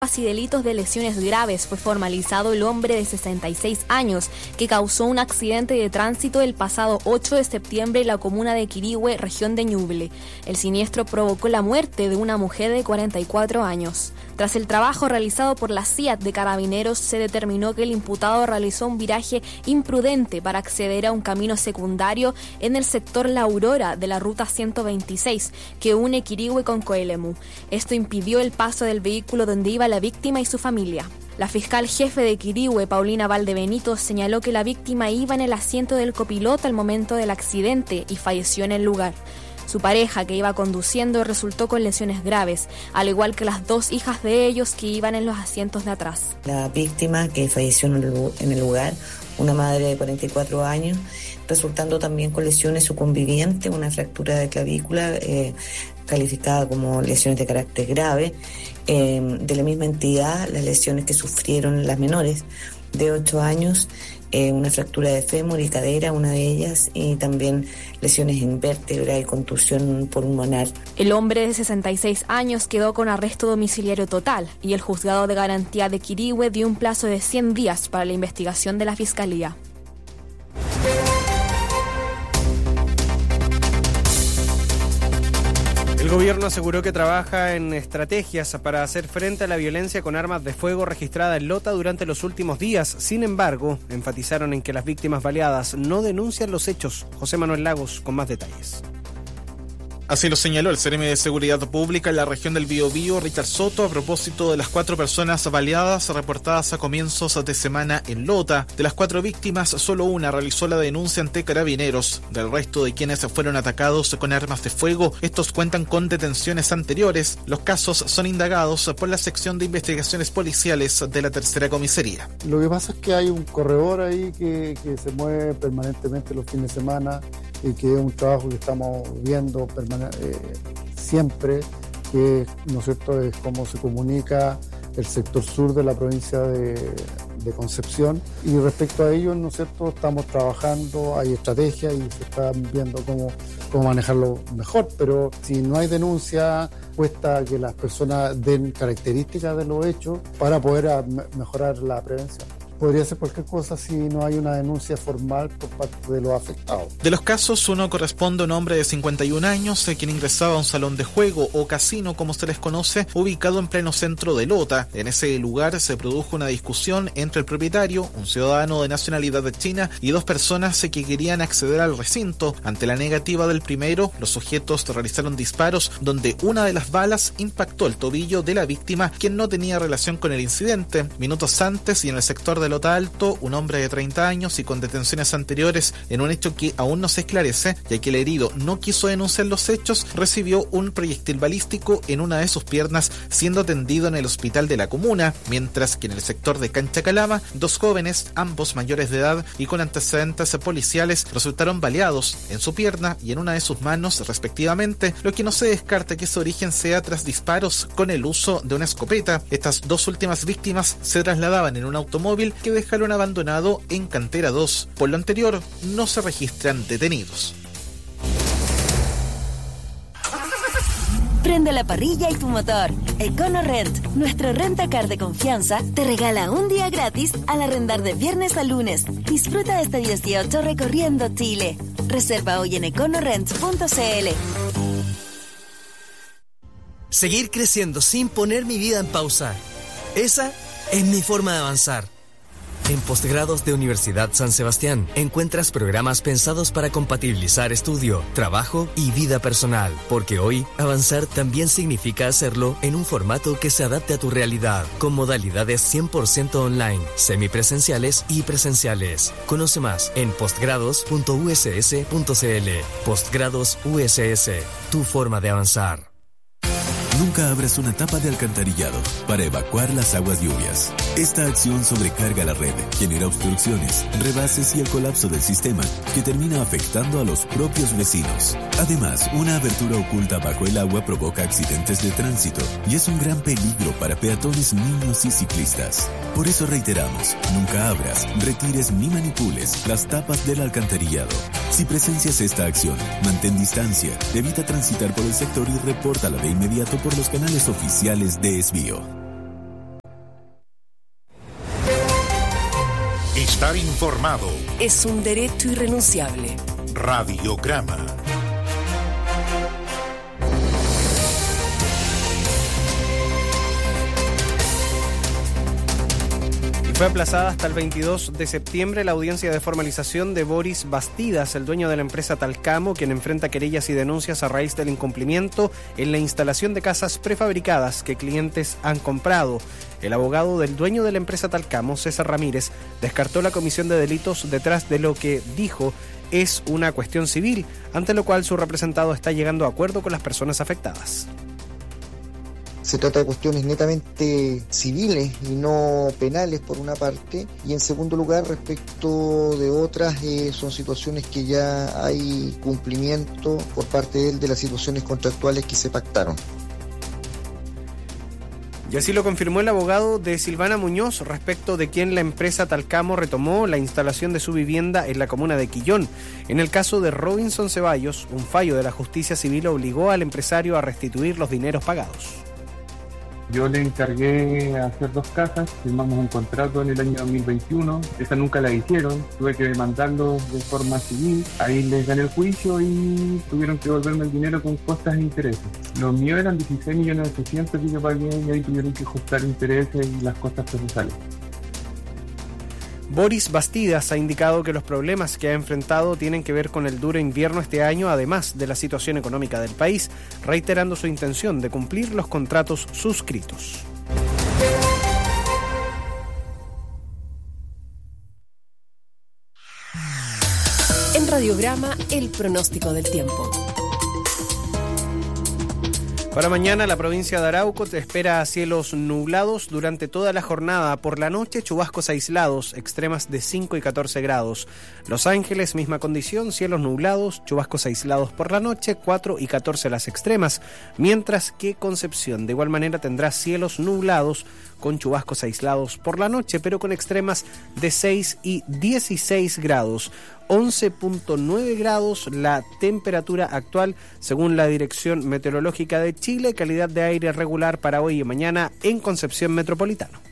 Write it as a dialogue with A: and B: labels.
A: y delitos de lesiones graves fue formalizado el hombre de 66 años que causó un accidente de tránsito el pasado 8 de septiembre en la comuna de Quirihue, región de Ñuble. El siniestro provocó la muerte de una mujer de 44 años. Tras el trabajo realizado por la CIAT de Carabineros, se determinó que el imputado realizó un viraje imprudente para acceder a un camino secundario en el sector La Aurora de la ruta 126, que une Quirihue con Coelemu. Esto impidió el paso del vehículo donde iba la víctima y su familia. La fiscal jefe de Quirihue, Paulina Valdebenito, señaló que la víctima iba en el asiento del copiloto al momento del accidente y falleció en el lugar. Su pareja, que iba conduciendo, resultó con lesiones graves, al igual que las dos hijas de ellos que iban en los asientos de atrás.
B: La víctima, que falleció en el lugar, una madre de 44 años, resultando también con lesiones su conviviente, una fractura de clavícula calificada como lesiones de carácter grave. De la misma entidad, las lesiones que sufrieron las menores de 8 años, una fractura de fémur y cadera, una de ellas, y también lesiones en vértebra y contusión pulmonar.
A: El hombre de 66 años quedó con arresto domiciliario total y el juzgado de garantía de Quirihue dio un plazo de 100 días para la investigación de la fiscalía.
C: El gobierno aseguró que trabaja en estrategias para hacer frente a la violencia con armas de fuego registrada en Lota durante los últimos días. Sin embargo, enfatizaron en que las víctimas baleadas no denuncian los hechos. José Manuel Lagos con más detalles.
D: Así lo señaló el Seremi de Seguridad Pública en la región del Biobío, Richard Soto, a propósito de las 4 personas baleadas reportadas a comienzos de semana en Lota. De las 4 víctimas, solo una realizó la denuncia ante Carabineros. Del resto de quienes fueron atacados con armas de fuego, estos cuentan con detenciones anteriores. Los casos son indagados por la sección de investigaciones policiales de la tercera comisaría.
E: Lo que pasa es que hay un corredor ahí que se mueve permanentemente los fines de semana y que es un trabajo que estamos viendo siempre, que ¿no es cierto?, es cómo se comunica el sector sur de la provincia de Concepción, y respecto a ello, ¿no es cierto?, estamos trabajando, hay estrategias y se están viendo cómo manejarlo mejor, pero si no hay denuncia, cuesta que las personas den características de los hechos para poder mejorar la prevención. Podría ser cualquier cosa si no hay una denuncia formal por parte de los afectados.
D: De los casos, uno corresponde a un hombre de 51 años, quien ingresaba a un salón de juego o casino, como se les conoce, ubicado en pleno centro de Lota. En ese lugar se produjo una discusión entre el propietario, un ciudadano de nacionalidad china, y 2 personas que querían acceder al recinto. Ante la negativa del primero, los sujetos realizaron disparos donde una de las balas impactó el tobillo de la víctima, quien no tenía relación con el incidente. Minutos antes, y en el sector de Lota Alto, un hombre de 30 años y con detenciones anteriores en un hecho que aún no se esclarece, ya que el herido no quiso denunciar los hechos, recibió un proyectil balístico en una de sus piernas, siendo atendido en el hospital de la comuna, mientras que en el sector de Cancha Calama, 2 jóvenes, ambos mayores de edad y con antecedentes policiales, resultaron baleados en su pierna y en una de sus manos respectivamente, lo que no se descarta que su origen sea tras disparos con el uso de una escopeta. Estas 2 últimas víctimas se trasladaban en un automóvil que dejaron abandonado en Cantera 2. Por lo anterior, no se registran detenidos.
F: Prende la parrilla y tu motor. EconoRent, nuestro rentacar de confianza, te regala un día gratis al arrendar de viernes a lunes. Disfruta de este 18 recorriendo Chile. Reserva hoy en econorent.cl.
G: Seguir creciendo sin poner mi vida en pausa. Esa es mi forma de avanzar. En Postgrados de Universidad San Sebastián encuentras programas pensados para compatibilizar estudio, trabajo y vida personal, porque hoy avanzar también significa hacerlo en un formato que se adapte a tu realidad, con modalidades 100% online, semipresenciales y presenciales. Conoce más en postgrados.uss.cl. Postgrados USS, tu forma de avanzar.
H: Nunca abras una tapa de alcantarillado para evacuar las aguas lluvias. Esta acción sobrecarga la red, genera obstrucciones, rebases y el colapso del sistema, que termina afectando a los propios vecinos. Además, una abertura oculta bajo el agua provoca accidentes de tránsito y es un gran peligro para peatones, niños y ciclistas. Por eso reiteramos, nunca abras, retires ni manipules las tapas del alcantarillado. Si presencias esta acción, mantén distancia, evita transitar por el sector y repórtala de inmediato por los canales oficiales de Esbio.
I: Estar informado
J: es un derecho irrenunciable.
I: Radiograma.
C: Fue aplazada hasta el 22 de septiembre la audiencia de formalización de Boris Bastidas, el dueño de la empresa Talcamo, quien enfrenta querellas y denuncias a raíz del incumplimiento en la instalación de casas prefabricadas que clientes han comprado. El abogado del dueño de la empresa Talcamo, César Ramírez, descartó la comisión de delitos detrás de lo que dijo es una cuestión civil, ante lo cual su representado está llegando a acuerdo con las personas afectadas.
K: Se trata de cuestiones netamente civiles y no penales por una parte, y en segundo lugar respecto de otras son situaciones que ya hay cumplimiento por parte de él de las situaciones contractuales que se pactaron.
C: Y así lo confirmó el abogado de Silvana Muñoz, respecto de quien la empresa Talcamo retomó la instalación de su vivienda en la comuna de Quillón. En el caso de Robinson Ceballos, un fallo de la justicia civil obligó al empresario a restituir los dineros pagados.
L: Yo le encargué hacer 2 casas, firmamos un contrato en el año 2021, esa nunca la hicieron, tuve que demandarlos de forma civil, ahí les gané el juicio y tuvieron que devolverme el dinero con costas e intereses. Los míos eran 16.800.000 que yo pagué y ahí tuvieron que ajustar intereses y las costas procesales.
C: Boris Bastidas ha indicado que los problemas que ha enfrentado tienen que ver con el duro invierno este año, además de la situación económica del país, reiterando su intención de cumplir los contratos suscritos.
J: En Radiograma, el pronóstico del tiempo.
C: Para mañana la provincia de Arauco te espera cielos nublados durante toda la jornada. Por la noche chubascos aislados, extremas de 5 y 14 grados. Los Ángeles, misma condición, cielos nublados, chubascos aislados por la noche, 4 y 14 las extremas. Mientras que Concepción de igual manera tendrá cielos nublados con chubascos aislados por la noche, pero con extremas de 6 y 16 grados. 11.9 grados la temperatura actual según la Dirección Meteorológica de Chile. Calidad de aire regular para hoy y mañana en Concepción Metropolitano.